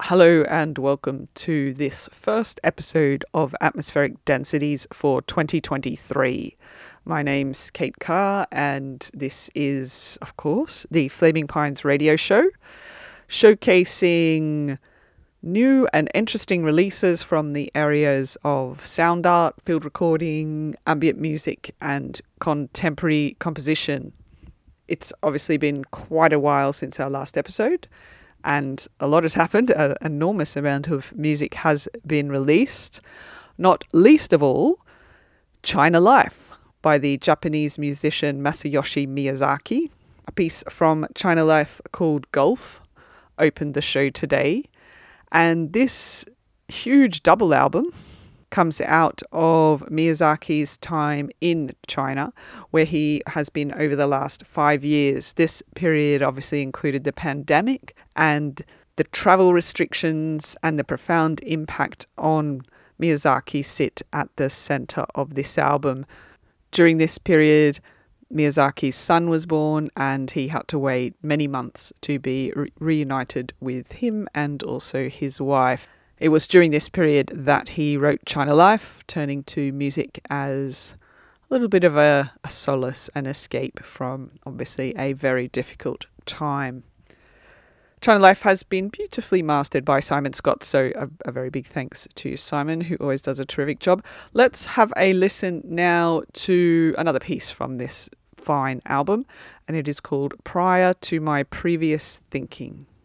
Hello and welcome to this first episode of Atmospheric Densities for 2023. My name's Kate Carr and this is, of course, the Flaming Pines radio show, showcasing new and interesting releases from the areas of sound art, field recording, ambient music and contemporary composition. It's obviously been quite a while since our last episode, and a lot has happened. An enormous amount of music has been released, not least of all China Life by the Japanese musician Masayoshi Miyazaki. A piece from China Life called Gulf opened the show today, and this huge double album comes out of Miyazaki's time in China, where he has been over the last 5 years. This period obviously included the pandemic and the travel restrictions, and the profound impact on Miyazaki sit at the center of this album. During this period, Miyazaki's son was born, and he had to wait many months to be reunited with him and also his wife. It was during this period that he wrote China Life, turning to music as a little bit of a solace and escape from obviously a very difficult time. China Life has been beautifully mastered by Simon Scott, so a very big thanks to Simon, who always does a terrific job. Let's have a listen now to another piece from this fine album, and it is called Prior to My Previous Thinking.